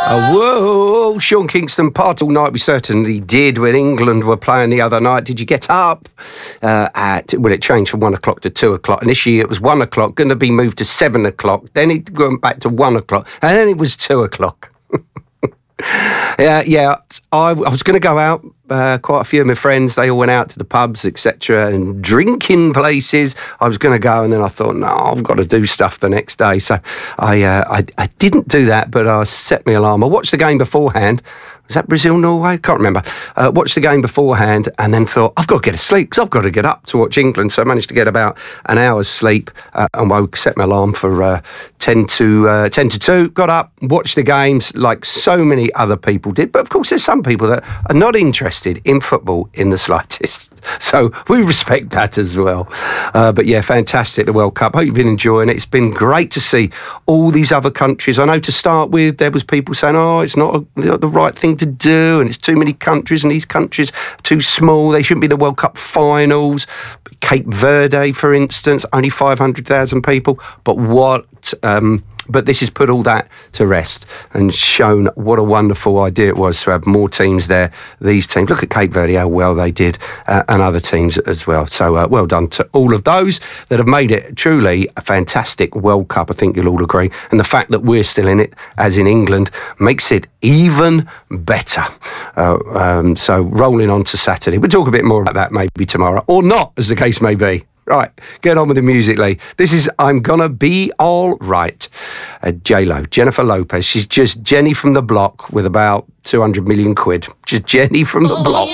Whoa, Sean Kingston, part all night. We certainly did when England were playing the other night. Did you get up? It changed from 1 o'clock to 2 o'clock. Initially, it was 1 o'clock, going to be moved to 7 o'clock. Then it went back to 1 o'clock, and then it was 2 o'clock. Yeah. I was going to go out. Quite a few of my friends, they all went out to the pubs, etc., and drinking places. I was going to go, and then I thought, no, I've got to do stuff the next day. So I didn't do that, but I set my alarm. I watched the game beforehand. Was that Brazil-Norway? Can't remember. Watched the game beforehand and then thought, I've got to get to sleep because I've got to get up to watch England. So I managed to get about an hour's sleep and set my alarm for 10 to 2. Got up, watched the games like so many other people did. But of course, there's some people that are not interested in football in the slightest. So we respect that as well. But yeah, fantastic, the World Cup. Hope you've been enjoying it. It's been great to see all these other countries. I know to start with, there was people saying, it's not the right thing to do, and it's too many countries, and these countries are too small. They shouldn't be in the World Cup finals. Cape Verde, for instance, only 500,000 people. But this has put all that to rest and shown what a wonderful idea it was to have more teams there. These teams, look at Cape Verde, how well they did, and other teams as well. So well done to all of those that have made it truly a fantastic World Cup. I think you'll all agree. And the fact that we're still in it, as in England, makes it even better. So rolling on to Saturday. We'll talk a bit more about that maybe tomorrow, or not, as the case may be. Right, get on with the music, Lee. This is I'm Gonna Be All Right. J-Lo, Jennifer Lopez. She's just Jenny from the block with about 200 million quid. Just Jenny from the block.